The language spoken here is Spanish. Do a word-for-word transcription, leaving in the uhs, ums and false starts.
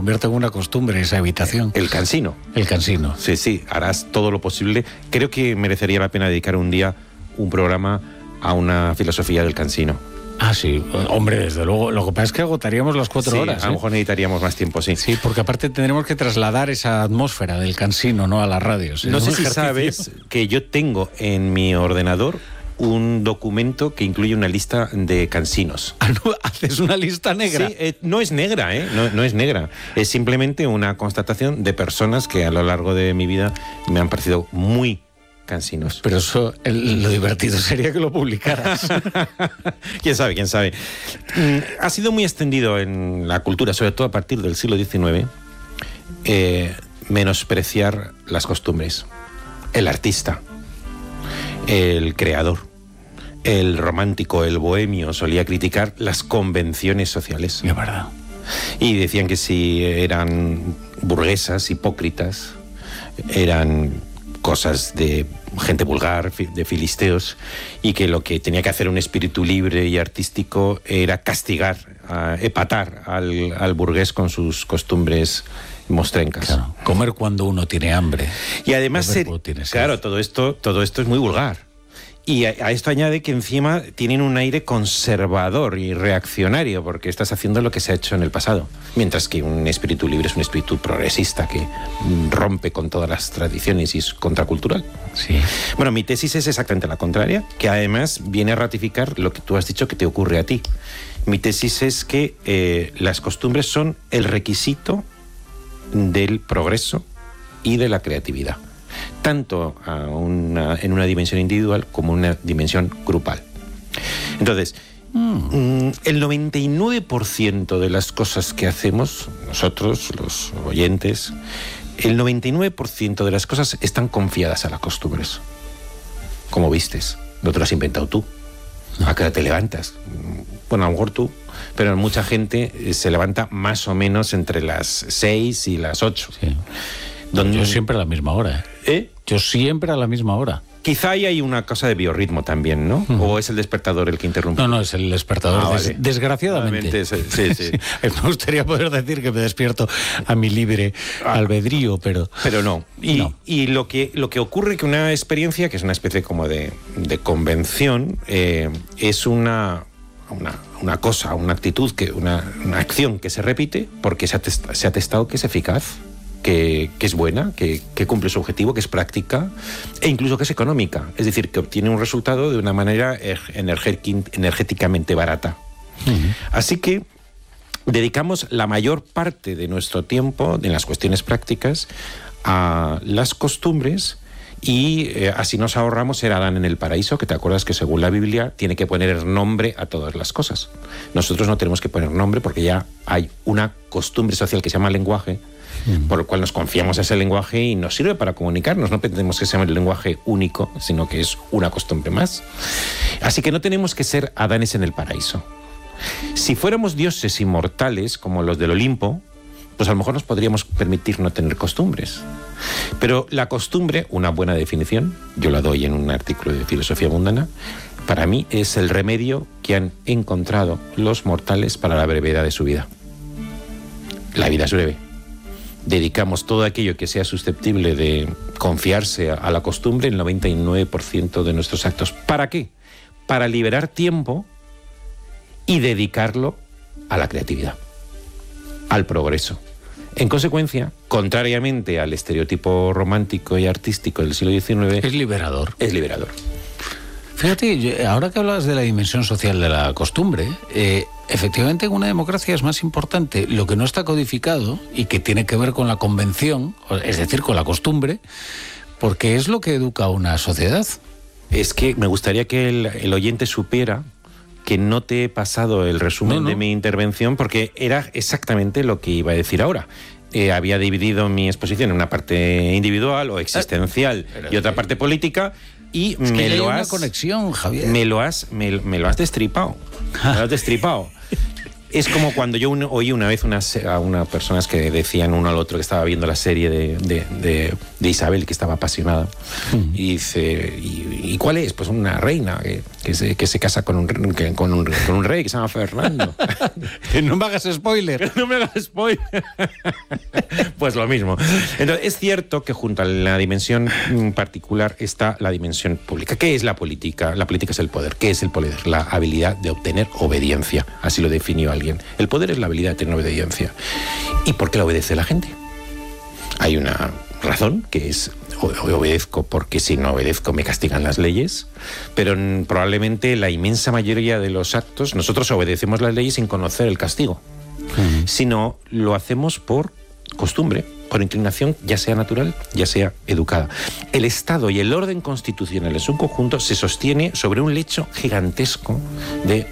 convierta en una costumbre esa habitación. El cansino. El cansino. Sí, sí, harás todo lo posible. Creo que merecería la pena dedicar un día, un programa a una filosofía del cansino. Ah, sí, hombre, desde luego. Lo que pasa es que agotaríamos las cuatro Sí, horas. a lo ¿eh? mejor necesitaríamos más tiempo, sí. Sí, porque aparte tendremos que trasladar esa atmósfera del cansino, ¿no?, a las radios. No Es sé un si ejercicio. sabes que yo tengo en mi ordenador un documento que incluye una lista de cansinos. Ah, no, haces una lista negra. Sí, eh, no es negra, ¿eh? No, no es negra. Es simplemente una constatación de personas que a lo largo de mi vida me han parecido muy cansinos. Pero eso, el, lo divertido sería que lo publicaras. Quién sabe, quién sabe. Mm, ha sido muy extendido en la cultura, sobre todo a partir del siglo diecinueve, eh, menospreciar las costumbres. El artista, el creador, el romántico, el bohemio solía criticar las convenciones sociales. Es verdad. Y decían que si eran burguesas, hipócritas, eran cosas de gente vulgar, de filisteos, y que lo que tenía que hacer un espíritu libre y artístico era castigar, uh, epatar al, al burgués con sus costumbres mostrencas. Claro, comer cuando uno tiene hambre. Y además, ser, tiene claro, todo esto, todo esto es muy vulgar. Y a, a esto añade que encima tienen un aire conservador y reaccionario, porque estás haciendo lo que se ha hecho en el pasado. Mientras que un espíritu libre es un espíritu progresista que rompe con todas las tradiciones y es contracultural. Sí. Bueno, mi tesis es exactamente la contraria, que además viene a ratificar lo que tú has dicho que te ocurre a ti. Mi tesis es que eh, las costumbres son el requisito del progreso y de la creatividad, tanto a una, en una dimensión individual como en una dimensión grupal. Entonces, mm. el noventa y nueve por ciento de las cosas que hacemos, nosotros, los oyentes, el noventa y nueve por ciento de las cosas están confiadas a las costumbres. Como vistes, no te lo has inventado tú. ¿A qué hora te levantas? Bueno, a lo mejor tú, pero mucha gente se levanta más o menos entre las seis y las ocho. Sí. Donde... Yo siempre a la misma hora. ¿eh? ¿Eh? Yo siempre a la misma hora. Quizá ahí hay una cosa de biorritmo también, ¿no? Uh-huh. ¿O es el despertador el que interrumpe? No, no, es el despertador. Ah, des- vale. Desgraciadamente. Sí, sí, sí. Me gustaría poder decir que me despierto a mi libre ah, albedrío, pero... Pero no. Y, no. y lo, que, lo que ocurre que una experiencia, que es una especie como de, de convención, eh, es una... Una, una cosa, una actitud, que una, una acción que se repite porque se ha, test, se ha testado que es eficaz, que, que es buena, que, que cumple su objetivo, que es práctica e incluso que es económica. Es decir, que obtiene un resultado de una manera energéticamente barata. Uh-huh. Así que dedicamos la mayor parte de nuestro tiempo en las cuestiones prácticas a las costumbres. Y eh, así nos ahorramos ser Adán en el paraíso, que te acuerdas que según la Biblia tiene que poner nombre a todas las cosas. Nosotros no tenemos que poner nombre porque ya hay una costumbre social que se llama lenguaje, mm. por el cual nos confiamos a ese lenguaje y nos sirve para comunicarnos. No pretendemos que sea un lenguaje único, sino que es una costumbre más. Así que no tenemos que ser Adanes en el paraíso. Si fuéramos dioses inmortales, como los del Olimpo, pues a lo mejor nos podríamos permitir no tener costumbres. Pero la costumbre, una buena definición, yo la doy en un artículo de Filosofía Mundana, para mí es el remedio que han encontrado los mortales para la brevedad de su vida. La vida es breve. Dedicamos todo aquello que sea susceptible de confiarse a la costumbre, el noventa y nueve por ciento de nuestros actos. ¿Para qué? Para liberar tiempo y dedicarlo a la creatividad, al progreso. En consecuencia, contrariamente al estereotipo romántico y artístico del siglo diecinueve... Es liberador. Es liberador. Fíjate, yo, ahora que hablas de la dimensión social de la costumbre, eh, efectivamente en una democracia es más importante lo que no está codificado y que tiene que ver con la convención, es decir, con la costumbre, porque es lo que educa a una sociedad. Es que me gustaría que el, el oyente supiera que no te he pasado el resumen no, no. de mi intervención porque era exactamente lo que iba a decir ahora. Eh, había dividido mi exposición en una parte individual o existencial ah, y otra parte política y es me que lo hay has una conexión, Javier. Me lo has me, me lo has destripado. Me lo has destripado. Es como cuando yo un, oí una vez unas, a unas personas que decían uno al otro que estaba viendo la serie de, de, de, de Isabel, que estaba apasionada. Mm. Y dice, ¿y, ¿y cuál es? Pues una reina que, que se, que se casa con un, que, con, un, con un rey que se llama Fernando. No me hagas spoiler. No me hagas spoiler. Pues lo mismo. Entonces, es cierto que junto a la dimensión particular está la dimensión pública. ¿Qué es la política? La política es el poder. ¿Qué es el poder? La habilidad de obtener obediencia. Así lo definió alguien. El poder es la habilidad de tener obediencia. ¿Y por qué la obedece la gente? Hay una razón, que es obedezco porque si no obedezco me castigan las leyes, pero probablemente la inmensa mayoría de los actos nosotros obedecemos las leyes sin conocer el castigo, uh-huh. sino lo hacemos por costumbre, por inclinación, ya sea natural, ya sea educada. El Estado y el orden constitucional en su conjunto se sostiene sobre un lecho gigantesco de